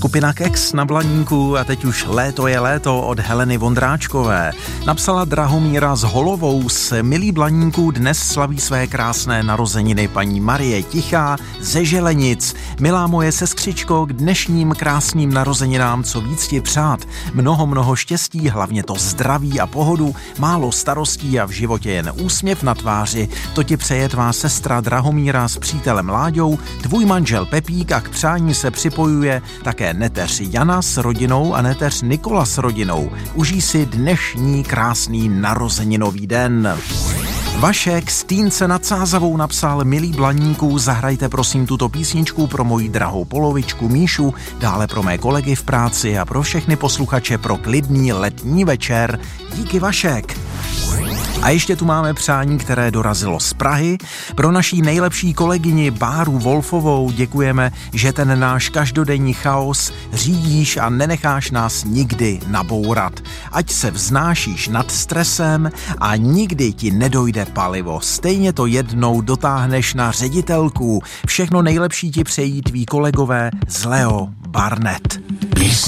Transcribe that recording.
Skupina Kex na Blaníku a teď už Léto je léto od Heleny Vondráčkové. Napsala Drahomíra s Holovou z Milí Blaníků, dnes slaví své krásné narozeniny paní Marie Tichá ze Želenic. Milá moje sestřičko, k dnešním krásným narozeninám co víc ti přát. Mnoho štěstí, hlavně to zdraví a pohodu, málo starostí a v životě jen úsměv na tváři. To ti přeje tvá sestra Drahomíra s přítelem Láďou, tvůj manžel Pepík a k přání se připojuje také neteř Jana s rodinou a neteř Nikola s rodinou. Užij si dnešní krásný narozeninový den. Vašek z Týnce nad Sázavou napsal: Milí Blaníků, zahrajte prosím tuto písničku pro moji drahou polovičku Míšu, dále pro mé kolegy v práci a pro všechny posluchače pro klidný letní večer. Díky, Vašek. A ještě tu máme přání, které dorazilo z Prahy. Pro naší nejlepší kolegyni Báru Wolfovou děkujeme, že ten náš každodenní chaos řídíš a nenecháš nás nikdy nabourat. Ať se vznášíš nad stresem a nikdy ti nedojde palivo. Stejně to jednou dotáhneš na ředitelku. Všechno nejlepší ti přejí tví kolegové z Leo Barnett.